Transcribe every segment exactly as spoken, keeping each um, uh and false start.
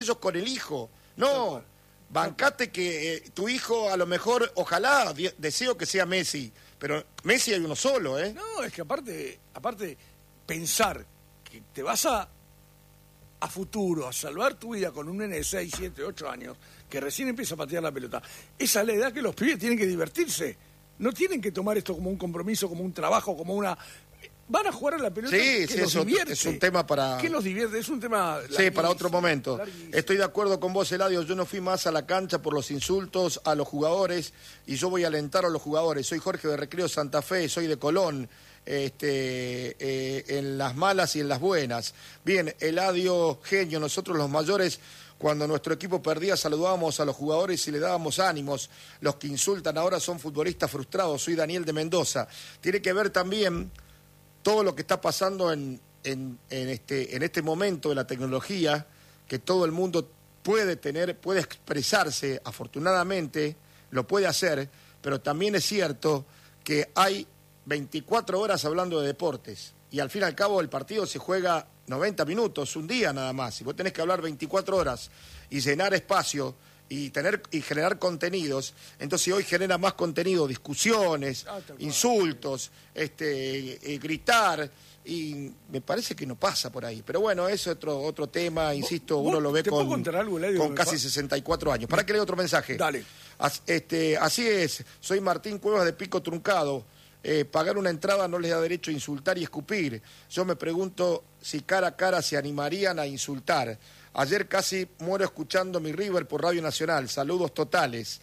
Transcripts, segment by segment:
ellos con el hijo. No, bancate que eh, tu hijo a lo mejor, ojalá, di- deseo que sea Messi, pero Messi hay uno solo, ¿eh? No, es que aparte, aparte pensar que te vas a, a futuro, a salvar tu vida con un nene de seis, siete, ocho años, que recién empieza a patear la pelota, esa es la edad que los pibes tienen que divertirse. No tienen que tomar esto como un compromiso, como un trabajo, como una... Van a jugar a la pelota Sí, que sí, los es, otro- divierte. es un tema para... ¿Qué los divierte? Es un tema Sí, para otro momento. larguísimo. Estoy de acuerdo con vos, Eladio. Yo no fui más a la cancha por los insultos a los jugadores y yo voy a alentar a los jugadores. Soy Jorge de Recreo Santa Fe, soy de Colón, este, eh, en las malas y en las buenas. Bien, Eladio, genio, nosotros los mayores, cuando nuestro equipo perdía, saludábamos a los jugadores y le dábamos ánimos. Los que insultan ahora son futbolistas frustrados. Soy Daniel de Mendoza. Tiene que ver también todo lo que está pasando en, en, en, este, en este momento de la tecnología, que todo el mundo puede tener, puede expresarse, afortunadamente, lo puede hacer, pero también es cierto que hay veinticuatro horas hablando de deportes, y al fin y al cabo el partido se juega noventa minutos, un día nada más, y vos tenés que hablar veinticuatro horas y llenar espacio y tener y generar contenidos. Entonces hoy genera más contenido, discusiones, Ah, tal cual. insultos, este, eh, gritar, y me parece que no pasa por ahí. Pero bueno, es otro otro tema, insisto, vos- uno lo ve ¿te puedo con, contar algo, Eladio, con que me casi pa- sesenta y cuatro años. ¿Para qué leo otro mensaje? Dale. As- este, así es, soy Martín Cuevas de Pico Truncado. Eh, pagar una entrada no les da derecho a insultar y escupir. Yo me pregunto si cara a cara se animarían a insultar. Ayer casi muero escuchando mi River por Radio Nacional. Saludos totales.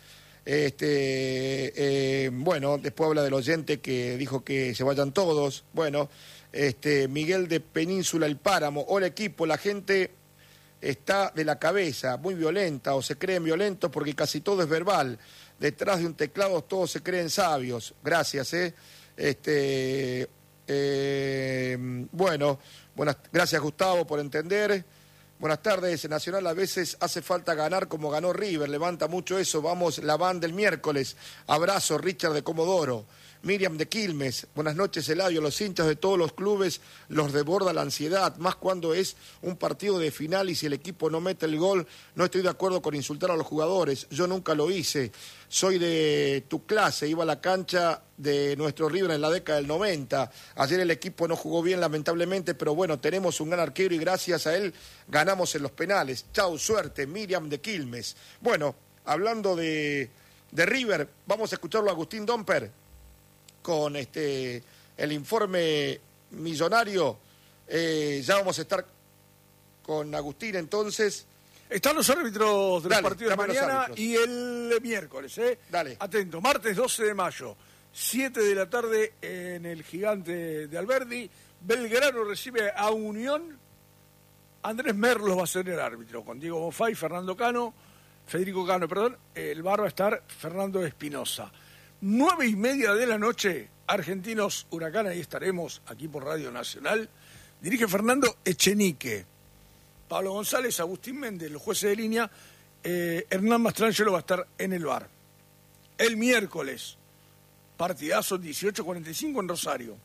Este, eh, bueno, después habla del oyente que dijo que se vayan todos. Bueno, este, Miguel de Península El Páramo. Hola equipo, la gente está de la cabeza, muy violenta, o se creen violentos porque casi todo es verbal. Detrás de un teclado todos se creen sabios. Gracias, ¿eh? Este, eh, bueno, buenas, gracias Gustavo por entender. Buenas tardes, Nacional a veces hace falta ganar como ganó River, levanta mucho eso, vamos la van del miércoles. Abrazo, Richard de Comodoro. Miriam de Quilmes, buenas noches Eladio, los hinchas de todos los clubes los desborda la ansiedad, más cuando es un partido de final y si el equipo no mete el gol, no estoy de acuerdo con insultar a los jugadores, yo nunca lo hice, soy de tu clase, iba a la cancha de nuestro River en la década del noventa, ayer el equipo no jugó bien lamentablemente, pero bueno, tenemos un gran arquero y gracias a él ganamos en los penales, chau, suerte, Miriam de Quilmes. Bueno, hablando de, de River, vamos a escucharlo a Agustín Domper con este el informe millonario. Eh, ya vamos a estar con Agustín entonces. Están los árbitros de Dale, los partidos de dame los mañana árbitros. y el miércoles, ¿eh? Dale. Atento, martes doce de mayo, siete de la tarde en el Gigante de Alberdi. Belgrano recibe a Unión. Andrés Merlos va a ser el árbitro, con Diego Bonfay, Fernando Cano, Federico Cano, perdón. El bar va a estar Fernando Espinosa. Nueve y media de la noche, Argentinos Huracán, ahí estaremos, aquí por Radio Nacional. Dirige Fernando Echenique. Pablo González, Agustín Méndez, los jueces de línea. eh, Hernán Mastrangelo va a estar en el bar. El miércoles, partidazo dieciocho cuarenta y cinco en Rosario.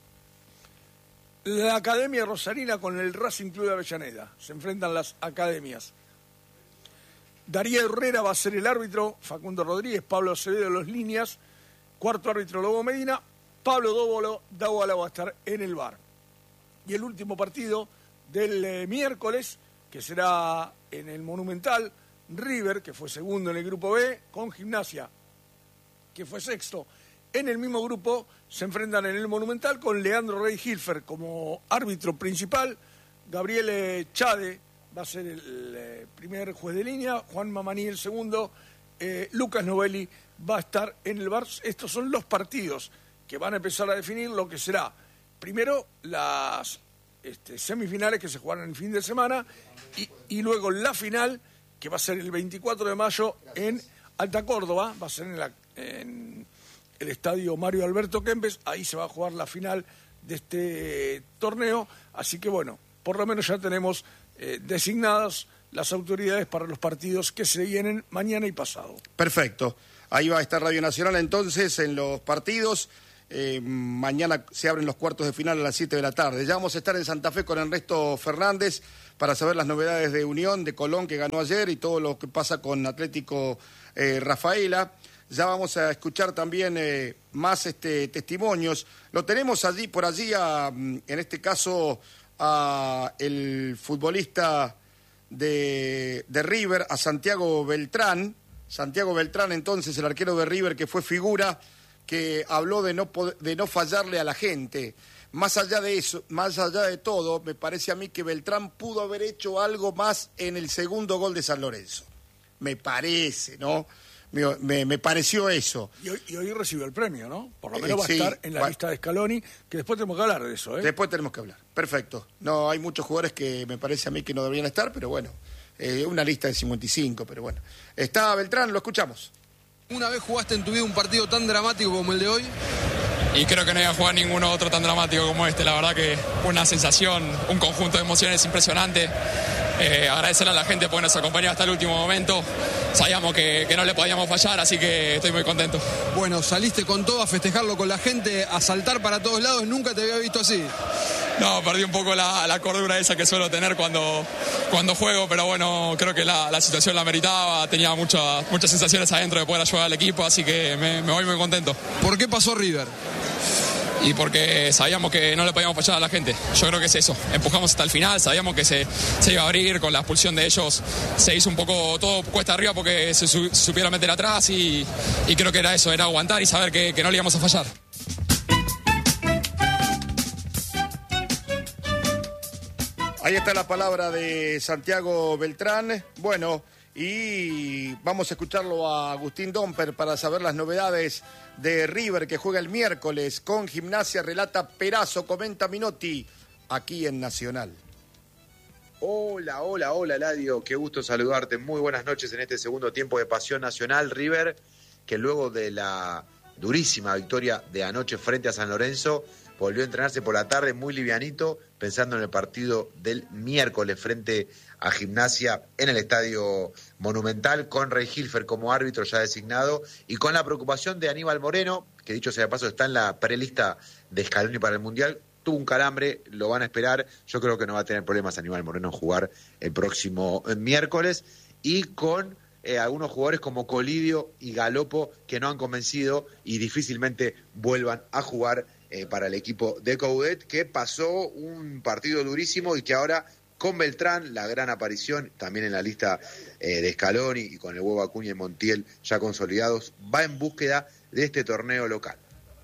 La Academia Rosarina con el Racing Club de Avellaneda. Se enfrentan las academias. Darío Herrera va a ser el árbitro, Facundo Rodríguez, Pablo Acevedo los líneas, cuarto árbitro Lobo Medina, Pablo Dóvolo, Dávala va a estar en el bar. Y el último partido del eh, miércoles, que será en el Monumental, River, que fue segundo en el grupo B, con Gimnasia, que fue sexto. En el mismo grupo se enfrentan en el Monumental con Leandro Rey Hilfer como árbitro principal, Gabriele Chade va a ser el eh, primer juez de línea, Juan Mamani el segundo, eh, Lucas Novelli va a estar en el bar. Estos son los partidos que van a empezar a definir lo que será, primero, las este, semifinales que se jugarán el fin de semana y, y luego la final, que va a ser el veinticuatro de mayo en Alta Córdoba, va a ser en, la, en el estadio Mario Alberto Kempes, ahí se va a jugar la final de este torneo, así que bueno, por lo menos ya tenemos Eh, designadas las autoridades para los partidos que se vienen mañana y pasado. Perfecto. Ahí va a estar Radio Nacional entonces en los partidos. Eh, mañana se abren los cuartos de final a las siete de la tarde. Ya vamos a estar en Santa Fe con Ernesto Fernández para saber las novedades de Unión, de Colón, que ganó ayer, y todo lo que pasa con Atlético eh, Rafaela. Ya vamos a escuchar también eh, más este, testimonios. Lo tenemos allí, por allí, a, en este caso, a el futbolista de, de River, a Santiago Beltrán. Santiago Beltrán, entonces, el arquero de River, que fue figura, que habló de no, de no fallarle a la gente. Más allá de eso, más allá de todo, me parece a mí que Beltrán pudo haber hecho algo más en el segundo gol de San Lorenzo. Me parece, ¿no? Me, me, me pareció eso. Y hoy, y hoy recibió el premio, ¿no? Por lo menos eh, va sí, a estar en la va... lista de Scaloni, que después tenemos que hablar de eso, ¿eh? Después tenemos que hablar. Perfecto. No, hay muchos jugadores que me parece a mí que no deberían estar, pero bueno, eh, una lista de cincuenta y cinco, pero bueno. Está Beltrán, lo escuchamos. ¿Una vez jugaste en tu vida un partido tan dramático como el de hoy? Y creo que no iba a jugar ninguno otro tan dramático como este. La verdad que una sensación, un conjunto de emociones impresionante. Eh, agradecerle a la gente porque nos acompañó hasta el último momento. Sabíamos que, que no le podíamos fallar, así que estoy muy contento. Bueno, saliste con todo a festejarlo con la gente, a saltar para todos lados. Nunca te había visto así. No, perdí un poco la, la cordura esa que suelo tener cuando, cuando juego, pero bueno, creo que la, la situación la meritaba. Tenía muchas muchas sensaciones adentro de poder ayudar al equipo, así que me, me voy muy contento. ¿Por qué pasó River? Y porque sabíamos que no le podíamos fallar a la gente. Yo creo que es eso. Empujamos hasta el final, sabíamos que se, se iba a abrir con la expulsión de ellos. Se hizo un poco todo cuesta arriba porque se, su, se supieron meter atrás y, y creo que era eso, era aguantar y saber que, que no le íbamos a fallar. Ahí está la palabra de Santiago Beltrán. Bueno, y vamos a escucharlo a Agustín Domper para saber las novedades de River, que juega el miércoles con Gimnasia. Relata Perazo, comenta Minotti, aquí en Nacional. Hola, hola, hola, Ladio. Qué gusto saludarte. Muy buenas noches en este segundo tiempo de Pasión Nacional. River, que luego de la durísima victoria de anoche frente a San Lorenzo, volvió a entrenarse por la tarde muy livianito, pensando en el partido del miércoles frente a Gimnasia en el Estadio Monumental, con Rey Hilfer como árbitro ya designado y con la preocupación de Aníbal Moreno, que dicho sea de paso está en la prelista de Scaloni para el Mundial. Tuvo un calambre, lo van a esperar. Yo creo que no va a tener problemas Aníbal Moreno en jugar el próximo miércoles. Y con eh, algunos jugadores como Colidio y Galopo que no han convencido y difícilmente vuelvan a jugar eh, para el equipo de Coudet, que pasó un partido durísimo y que ahora con Beltrán, la gran aparición también en la lista eh, de Scaloni y con el huevo Acuña y Montiel ya consolidados, va en búsqueda de este torneo local.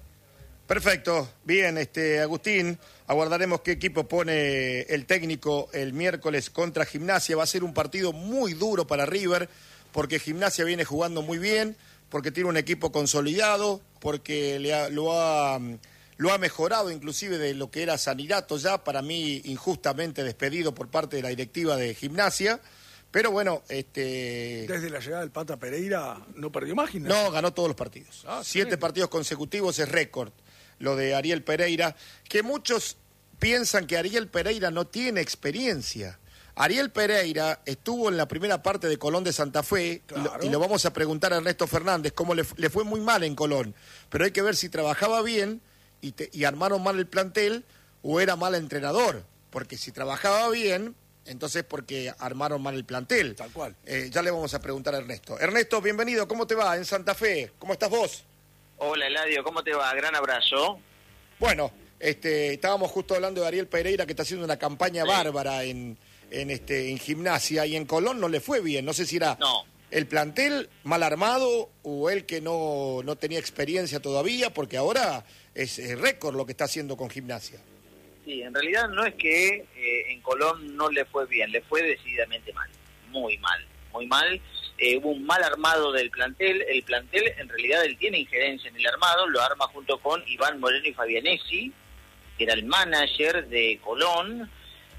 Perfecto, bien, este Agustín, aguardaremos qué equipo pone el técnico el miércoles contra Gimnasia. Va a ser un partido muy duro para River, porque Gimnasia viene jugando muy bien, porque tiene un equipo consolidado, porque le ha, lo, ha, lo ha mejorado inclusive de lo que era Sanirato ya, para mí injustamente despedido por parte de la directiva de Gimnasia. Pero bueno, este... Desde la llegada del Pata Pereira no perdió más Gimnasia. No, ganó todos los partidos. Ah, Siete sí. partidos consecutivos es récord. Lo de Ariel Pereira, que muchos piensan que Ariel Pereira no tiene experiencia. Ariel Pereira estuvo en la primera parte de Colón de Santa Fe, claro. y, lo, y lo vamos a preguntar a Ernesto Fernández, cómo le, le fue muy mal en Colón. Pero hay que ver si trabajaba bien y, te, y armaron mal el plantel o era mal entrenador. Porque si trabajaba bien, entonces porque armaron mal el plantel. Tal cual. Eh, ya le vamos a preguntar a Ernesto. Ernesto, bienvenido, ¿cómo te va en Santa Fe? ¿Cómo estás vos? Hola, Eladio, ¿cómo te va? Gran abrazo. Bueno, este, estábamos justo hablando de Ariel Pereira, que está haciendo una campaña sí. bárbara en, en, este, en Gimnasia, y en Colón no le fue bien. No sé si era no. el plantel mal armado o él que no, no tenía experiencia todavía, porque ahora es, es récord lo que está haciendo con Gimnasia. Sí, en realidad no es que eh, en Colón no le fue bien, le fue decididamente mal, muy mal, muy mal. Eh, hubo un mal armado del plantel. El plantel, en realidad, él tiene injerencia en el armado, lo arma junto con Iván Moreno y Fabianesi, que era el manager de Colón,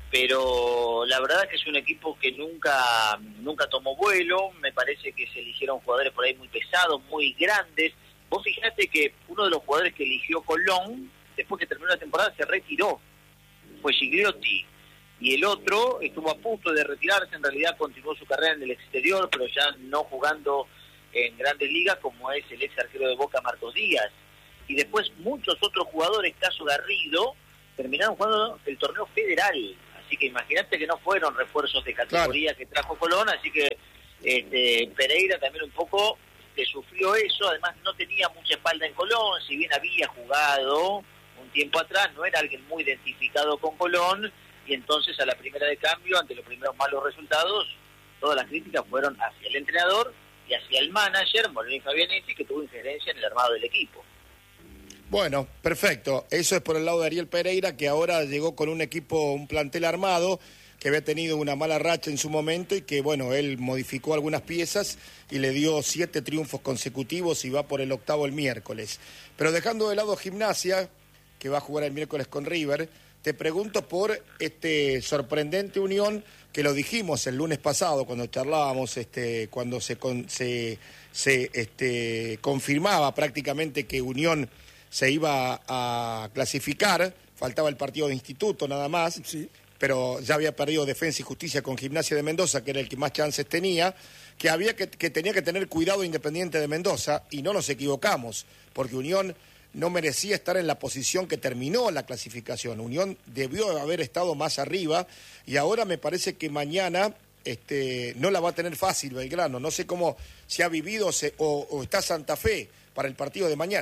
pero la verdad es que es un equipo que nunca nunca tomó vuelo. Me parece que se eligieron jugadores por ahí muy pesados, muy grandes. Vos fijate que uno de los jugadores que eligió Colón, después que terminó la temporada, se retiró, fue Gigliotti. Y el otro estuvo a punto de retirarse, en realidad continuó su carrera en el exterior, pero ya no jugando en grandes ligas, como es el ex arquero de Boca, Marcos Díaz. Y después muchos otros jugadores, caso Garrido, terminaron jugando el torneo federal. Así que imagínate que no fueron refuerzos de categoría claro. que trajo Colón, así que este, Pereira también un poco le sufrió eso, además no tenía mucha espalda en Colón, si bien había jugado un tiempo atrás, no era alguien muy identificado con Colón, y entonces a la primera de cambio, ante los primeros malos resultados, todas las críticas fueron hacia el entrenador y hacia el manager, Moreno Fabianetti, que tuvo injerencia en el armado del equipo. Bueno, perfecto. Eso es por el lado de Ariel Pereira, que ahora llegó con un equipo, un plantel armado, que había tenido una mala racha en su momento y que, bueno, él modificó algunas piezas y le dio siete triunfos consecutivos y va por el octavo el miércoles. Pero dejando de lado Gimnasia, que va a jugar el miércoles con River, te pregunto por este sorprendente Unión, que lo dijimos el lunes pasado cuando charlábamos, este, cuando se, con, se, se este, confirmaba prácticamente que Unión se iba a clasificar, faltaba el partido de Instituto nada más, sí. Pero ya había perdido Defensa y Justicia con Gimnasia de Mendoza, que era el que más chances tenía, que había que, que tenía que tener cuidado Independiente de Mendoza, y no nos equivocamos, porque Unión no merecía estar en la posición que terminó la clasificación. Unión debió haber estado más arriba, y ahora me parece que mañana este, no la va a tener fácil Belgrano. No sé cómo se ha vivido se, o, o está Santa Fe para el partido de mañana.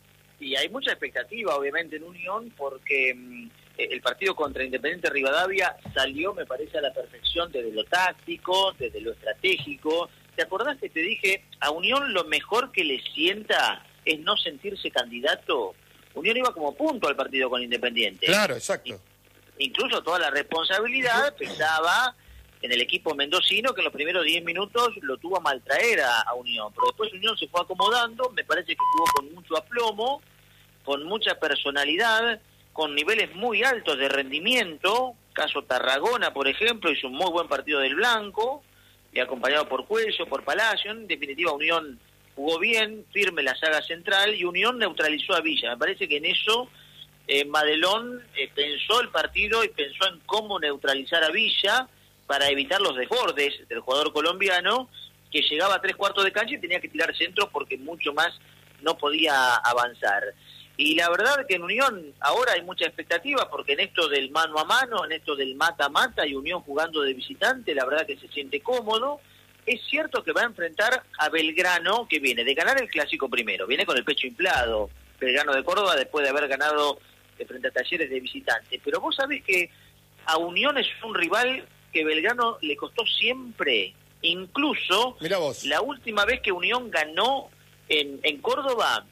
Y hay mucha expectativa, obviamente, en Unión, porque mmm, el partido contra Independiente Rivadavia salió, me parece, a la perfección desde lo táctico, desde lo estratégico. ¿Te acordás que te dije, a Unión lo mejor que le sienta es no sentirse candidato? Unión iba como punto al partido con Independiente. Claro, exacto. Incluso toda la responsabilidad pesaba en el equipo mendocino, que en los primeros diez minutos lo tuvo a maltraer a, a Unión. Pero después Unión se fue acomodando, me parece que jugó con mucho aplomo, con mucha personalidad, con niveles muy altos de rendimiento. Caso Tarragona, por ejemplo, hizo un muy buen partido del Blanco, y acompañado por Cuello, por Palacio. En definitiva, Unión jugó bien, firme la saga central, y Unión neutralizó a Villa. Me parece que en eso eh, Madelón eh, pensó el partido y pensó en cómo neutralizar a Villa para evitar los desbordes del jugador colombiano, que llegaba a tres cuartos de cancha y tenía que tirar centros porque mucho más no podía avanzar. Y la verdad que en Unión ahora hay mucha expectativa, porque en esto del mano a mano, en esto del mata a mata y Unión jugando de visitante, la verdad que se siente cómodo. Es cierto que va a enfrentar a Belgrano, que viene de ganar el clásico primero, viene con el pecho inflado, Belgrano de Córdoba, después de haber ganado de frente a Talleres de visitante. Pero vos sabés que a Unión es un rival que Belgrano le costó siempre. Incluso Mirá vos. La última vez que Unión ganó en, en Córdoba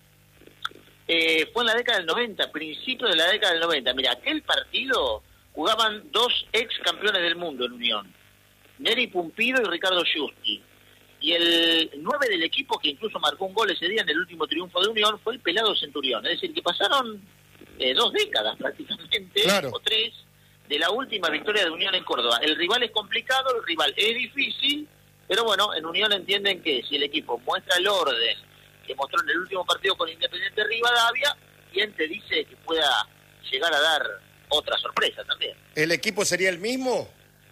eh, fue en la década del noventa, principio de la década del noventa. Mira, aquel partido jugaban dos ex campeones del mundo en Unión, Neri Pumpido y Ricardo Giusti. Y el nueve del equipo, que incluso marcó un gol ese día en el último triunfo de Unión, fue el Pelado Centurión. Es decir, que pasaron eh, dos décadas prácticamente, claro. o tres, de la última victoria de Unión en Córdoba. El rival es complicado, el rival es difícil, pero bueno, en Unión entienden que si el equipo muestra el orden que mostró en el último partido con Independiente Rivadavia, ¿quién te dice que pueda llegar a dar otra sorpresa también? ¿El equipo sería el mismo?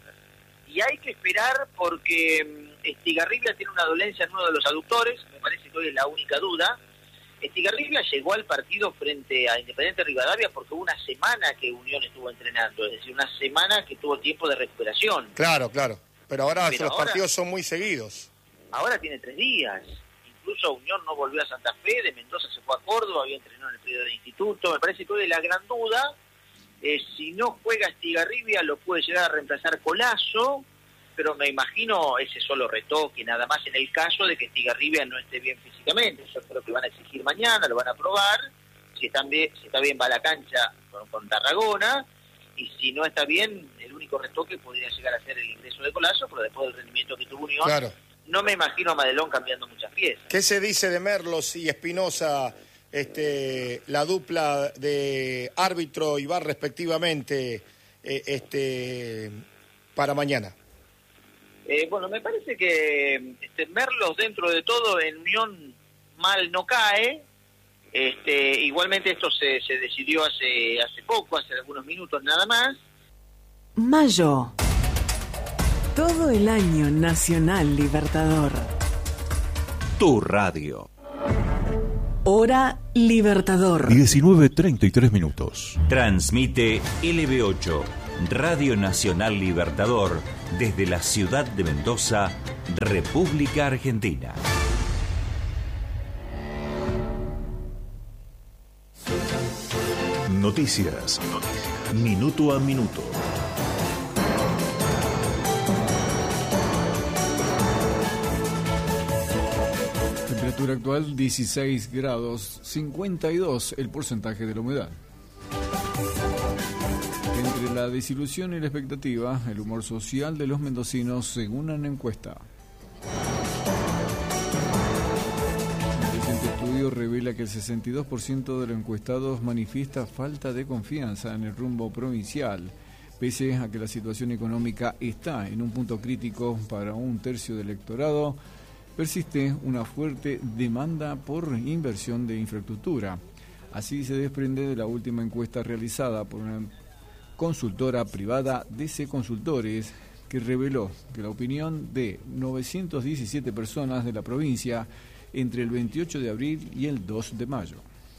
Y hay que esperar, porque Estigarribia tiene una dolencia en uno de los aductores, me parece que hoy es la única duda. Estigarribia llegó al partido frente a Independiente Rivadavia porque hubo una semana que Unión estuvo entrenando, es decir, una semana que tuvo tiempo de recuperación. Claro, claro, pero ahora pero los ahora, partidos son muy seguidos. Ahora tiene tres días, incluso Unión no volvió a Santa Fe, de Mendoza se fue a Córdoba, había entrenado en el periodo de instituto. Me parece que hoy la gran duda, eh, si no juega Estigarribia lo puede llegar a reemplazar Colazo, pero me imagino ese solo retoque, nada más en el caso de que Estigarribia no esté bien físicamente. Yo creo que van a exigir mañana, lo van a probar, si, están bien, si está bien va a la cancha con, con Tarragona, y si no está bien, el único retoque podría llegar a ser el ingreso de Colazo, pero después del rendimiento que tuvo Unión, claro. No me imagino a Madelón cambiando muchas piezas. ¿Qué se dice de Merlos y Espinosa, este, la dupla de árbitro y V A R respectivamente, eh, este, para mañana? Eh, bueno, me parece que este, Merlos dentro de todo en Unión mal no cae. Este, igualmente esto se, se decidió hace, hace poco, hace algunos minutos nada más. Mayo. Todo el año Nacional Libertador. Tu radio. Hora Libertador. diecinueve treinta y tres minutos. Transmite L B ocho, Radio Nacional Libertador, desde la ciudad de Mendoza, República Argentina. Noticias. Minuto a minuto. Temperatura actual dieciséis grados, cincuenta y dos el porcentaje de la humedad. Entre la desilusión y la expectativa, el humor social de los mendocinos según una encuesta. El reciente estudio revela que el sesenta y dos por ciento de los encuestados manifiesta falta de confianza en el rumbo provincial, pese a que la situación económica está en un punto crítico para un tercio del electorado. Persiste una fuerte demanda por inversión de infraestructura. Así se desprende de la última encuesta realizada por una consultora privada, D C Consultores, que reveló que la opinión de novecientas diecisiete personas de la provincia entre el veintiocho de abril y el dos de mayo.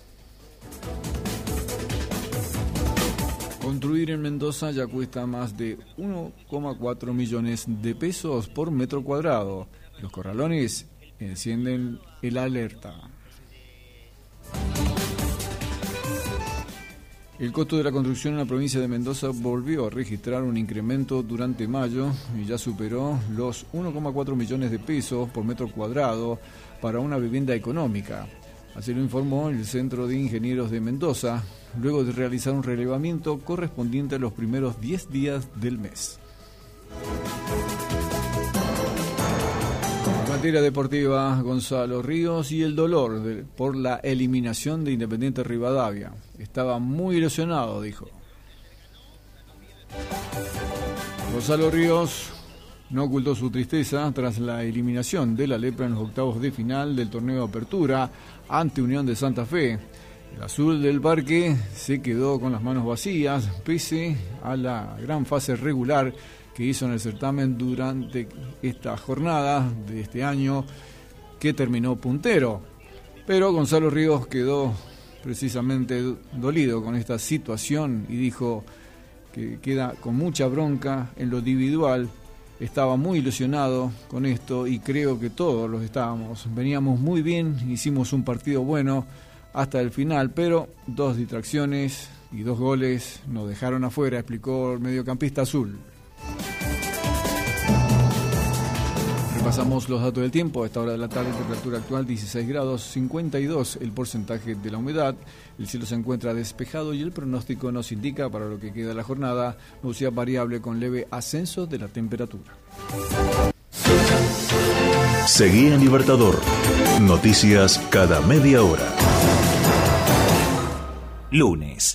Construir en Mendoza ya cuesta más de uno coma cuatro millones de pesos por metro cuadrado. Los corralones encienden el alerta. El costo de la construcción en la provincia de Mendoza volvió a registrar un incremento durante mayo y ya superó los uno coma cuatro millones de pesos por metro cuadrado para una vivienda económica. Así lo informó el Centro de Ingenieros de Mendoza, luego de realizar un relevamiento correspondiente a los primeros diez días del mes. En materia deportiva, Gonzalo Ríos y el dolor de, por la eliminación de Independiente Rivadavia. Estaba muy ilusionado, dijo. Gonzalo Ríos no ocultó su tristeza tras la eliminación de la Lepra en los octavos de final del torneo de Apertura ante Unión de Santa Fe. El azul del parque se quedó con las manos vacías, pese a la gran fase regular que hizo en el certamen durante esta jornada de este año, que terminó puntero. Pero Gonzalo Ríos quedó precisamente dolido con esta situación y dijo que queda con mucha bronca en lo individual. Estaba muy ilusionado con esto y creo que todos los estábamos. Veníamos muy bien, hicimos un partido bueno hasta el final, pero dos distracciones y dos goles nos dejaron afuera, explicó el mediocampista azul. Repasamos los datos del tiempo. A esta hora de la tarde, temperatura actual dieciséis grados, cincuenta y dos el porcentaje de la humedad. El cielo se encuentra despejado y el pronóstico nos indica para lo que queda de la jornada nubosidad variable con leve ascenso de la temperatura. Seguí en Libertador. Noticias cada media hora. Lunes.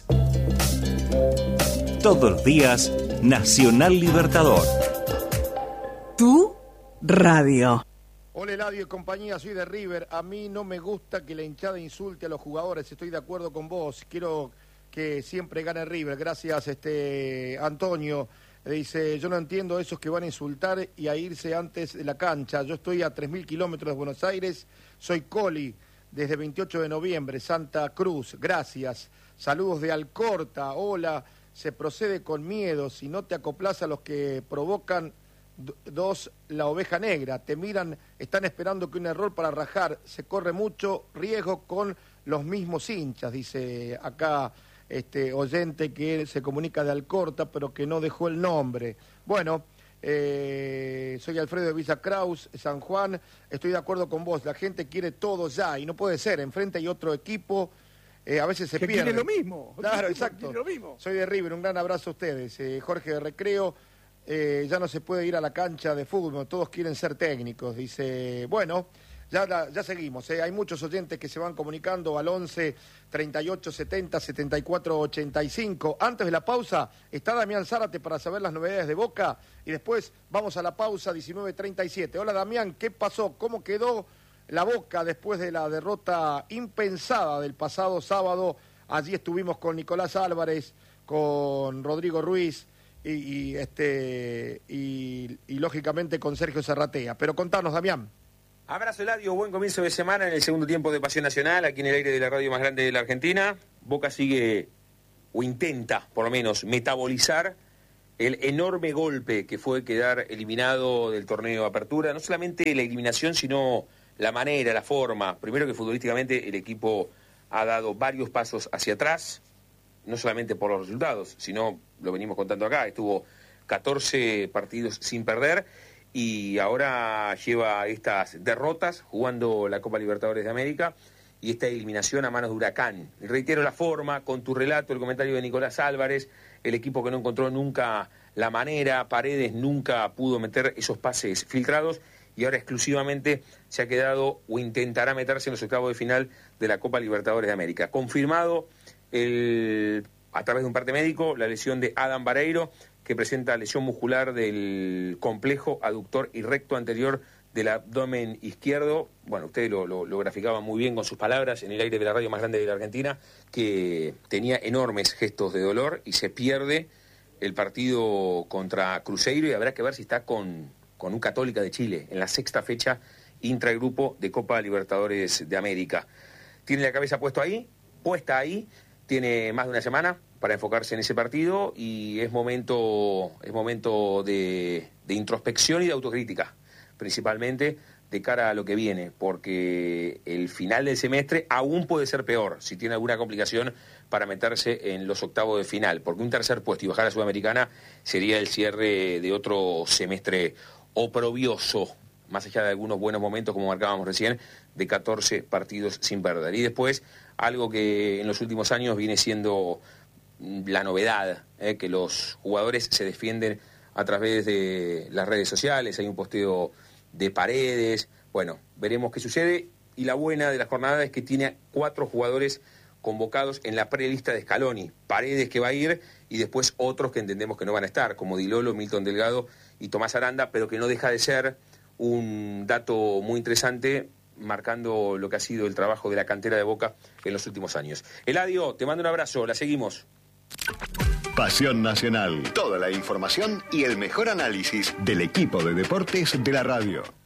Todos los días, Nacional Libertador. Tu radio. Hola Eladio y compañía, soy de River. A mí no me gusta que la hinchada insulte a los jugadores, estoy de acuerdo con vos. Quiero que siempre gane River. Gracias, este Antonio. Dice, yo no entiendo esos que van a insultar y a irse antes de la cancha. Yo estoy a tres mil kilómetros de Buenos Aires, soy Coli, desde veintiocho de noviembre, Santa Cruz. Gracias. Saludos de Alcorta. Hola, se procede con miedo. Si no te acoplas a los que provocan... Dos, la oveja negra, te miran, están esperando que un error para rajar, se corre mucho riesgo con los mismos hinchas, dice acá este oyente que se comunica de Alcorta, pero que no dejó el nombre. Bueno, eh, soy Alfredo de Villa Kraus, San Juan, estoy de acuerdo con vos, la gente quiere todo ya, y no puede ser, enfrente hay otro equipo, eh, a veces se que pierde. Quiere lo mismo. Claro, exacto. Lo mismo. Soy de River, un gran abrazo a ustedes. Eh, Jorge de Recreo. Eh, ya no se puede ir a la cancha de fútbol, todos quieren ser técnicos, dice, bueno, ya, ya seguimos, eh. Hay muchos oyentes que se van comunicando al once, treinta y ocho, setenta, setenta y cuatro, ochenta y cinco. Antes de la pausa está Damián Zárate para saber las novedades de Boca y después vamos a la pausa, diecinueve treinta y siete. Hola Damián, ¿qué pasó? ¿Cómo quedó la Boca después de la derrota impensada del pasado sábado? Allí estuvimos con Nicolás Álvarez, con Rodrigo Ruiz, Y, y este y, y lógicamente con Sergio Zarratea. Pero contanos, Damián. Abrazo, Eladio, buen comienzo de semana en el segundo tiempo de Pasión Nacional, aquí en el aire de la radio más grande de la Argentina. Boca sigue, o intenta por lo menos, metabolizar el enorme golpe que fue quedar eliminado del torneo de Apertura, no solamente la eliminación, sino la manera, la forma. Primero que futbolísticamente el equipo ha dado varios pasos hacia atrás, no solamente por los resultados, sino, lo venimos contando acá, estuvo catorce partidos sin perder y ahora lleva estas derrotas jugando la Copa Libertadores de América y esta eliminación a manos de Huracán. Y reitero la forma, con tu relato, el comentario de Nicolás Álvarez, el equipo que no encontró nunca la manera, Paredes nunca pudo meter esos pases filtrados y ahora exclusivamente se ha quedado o intentará meterse en los octavos de final de la Copa Libertadores de América. Confirmado el, a través de un parte médico la lesión de Adam Vareiro, que presenta lesión muscular del complejo aductor y recto anterior del abdomen izquierdo. Bueno, usted lo, lo, lo graficaba muy bien con sus palabras en el aire de la radio más grande de la Argentina, que tenía enormes gestos de dolor y se pierde el partido contra Cruzeiro y habrá que ver si está con, con un Católica de Chile en la sexta fecha intragrupo de Copa Libertadores de América. Tiene la cabeza puesto ahí, puesta ahí, tiene más de una semana para enfocarse en ese partido y es momento, es momento de, de introspección y de autocrítica, principalmente de cara a lo que viene, porque el final del semestre aún puede ser peor si tiene alguna complicación para meterse en los octavos de final, porque un tercer puesto y bajar a Sudamericana sería el cierre de otro semestre oprobioso, más allá de algunos buenos momentos, como marcábamos recién, de catorce partidos sin perder. Y después, algo que en los últimos años viene siendo la novedad, eh, que los jugadores se defienden a través de las redes sociales, hay un posteo de Paredes, bueno, veremos qué sucede, y la buena de la jornada es que tiene cuatro jugadores convocados en la prelista de Scaloni, Paredes que va a ir, y después otros que entendemos que no van a estar, como Di Lolo, Milton Delgado y Tomás Aranda, pero que no deja de ser un dato muy interesante, marcando lo que ha sido el trabajo de la cantera de Boca en los últimos años. Eladio, te mando un abrazo, la seguimos. Pasión Nacional. Toda la información y el mejor análisis del equipo de deportes de la radio.